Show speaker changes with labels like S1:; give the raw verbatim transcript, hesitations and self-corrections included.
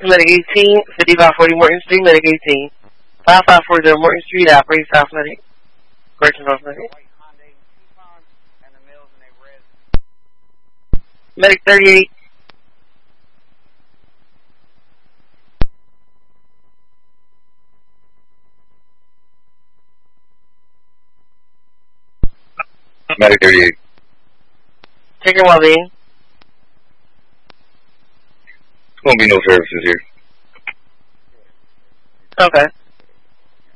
S1: Medic eighteen, fifty-five forty Morton Street, Medic eighteen. five five four zero Morton Street, Operating South Medic. Correction North Medic. Medic thirty-eight.
S2: Medic thirty-eight.
S1: Check your well-being.
S2: There's going to be no services here.
S1: Okay.